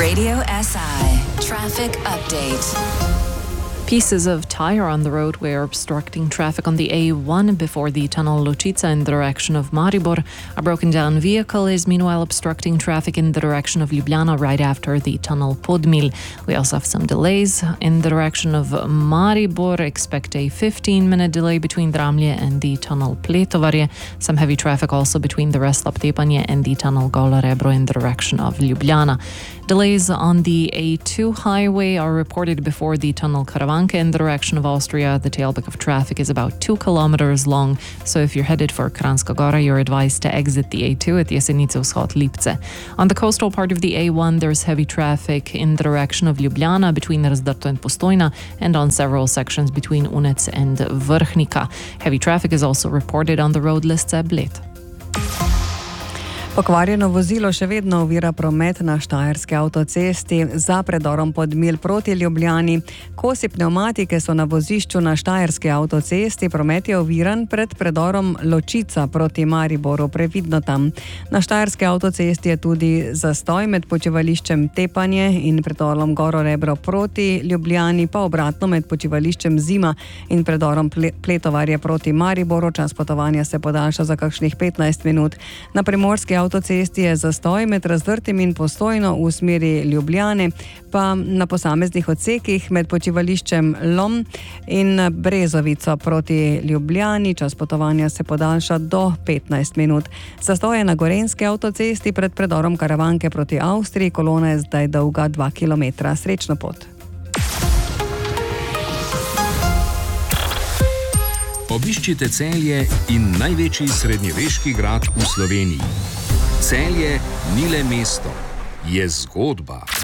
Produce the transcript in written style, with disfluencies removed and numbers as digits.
Radio SI Traffic Update. Pieces of tyre on the roadway are obstructing traffic on the A1 before the tunnel Lucica in the direction of Maribor. A broken down vehicle is meanwhile obstructing traffic in the direction of Ljubljana right after the tunnel Podmil. We also have some delays in the direction of Maribor. Expect a 15-minute delay between Dramlje and the tunnel Pletovarje. Some heavy traffic also between the Reslap Tepanje and the tunnel Gola Rebro in the direction of Ljubljana. Delays on the A2 highway are reported before the tunnel Karavanke in the direction of Austria. The tailback of traffic is about 2 kilometers long, so if you're headed for Kranjska Gora, you're advised to exit the A2 at Jesenice Vzhod Lipce. On the coastal part of the A1, there's heavy traffic in the direction of Ljubljana between Razdrto and Postojna, and on several sections between Unec and Vrhnika. Heavy traffic is also reported on the road Lesce Bled. Pokvarjeno vozilo še vedno ovira promet na štajerski avtocesti za predorom Podmil proti Ljubljani. Kosi pnevmatike so na vozišču na štajerski avtocesti, promet je oviran pred predorom Ločica proti Mariboru, previdno tam. Na štajerski avtocesti je tudi zastoj med počivališčem Tepanje in predorom Goro Rebro proti Ljubljani, pa obratno med počivališčem Zima in predorom Pletovarje proti Mariboru. Čas potovanja se podaljša za kakšnih 15 minut. Na primorski avtocesti je zastoj med Razdrtim in Postojno v smeri Ljubljane, pa na posameznih odsekih med počivališčem Lom in Brezovico proti Ljubljani. Čas potovanja se podaljša do 15 minut. Zastoj je na gorenjski avtocesti pred predorom Karavanke proti Avstriji. Kolona je zdaj dolga 2 km. Srečno pot. Obiščite Celje in največji srednjeveški grad v Sloveniji. Celje ni le mesto, je zgodba.